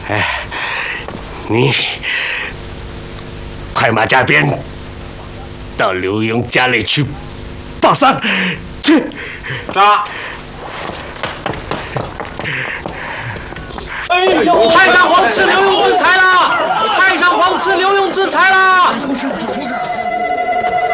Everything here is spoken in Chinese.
你快马加鞭到刘墉家里去报丧去。 啊！哎呦，太上皇赐刘墉